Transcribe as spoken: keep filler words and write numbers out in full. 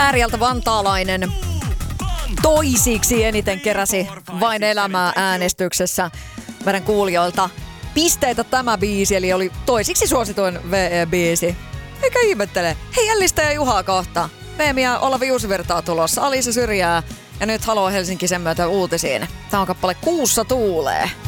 Ääriältä vantaalainen toisiksi eniten keräsi Vain elämää äänestyksessä meidän kuulijoilta pisteitä tämä biisi, eli oli toisiksi suosituin V E-biisi. Eikä ihmettele. Hei, Ellistä ja Juhaa kohta. Veemi ja Olavi Juusivirtaa tulossa. Alisa syrjää ja nyt Haloo Helsinki sen myötä uutisiin. Tämä on kappale Kuussa tuulee.